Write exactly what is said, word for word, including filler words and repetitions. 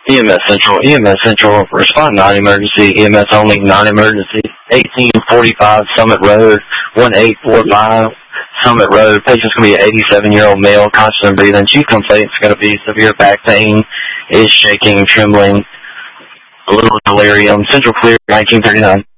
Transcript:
E M S Central, E M S Central, respond non-emergency, E M S only, non-emergency, eighteen forty-five Summit Road, one eight four five Summit Road. Patient's going to be an eighty-seven-year-old male, constant breathing. Chief complaint's going to be severe back pain, is shaking, trembling, a little delirium. Central clear, nineteen thirty-nine.